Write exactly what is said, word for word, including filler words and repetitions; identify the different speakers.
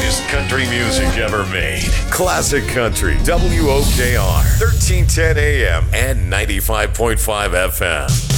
Speaker 1: greatest country music ever made. Classic Country, W O K R, thirteen ten A M and ninety-five point five F M.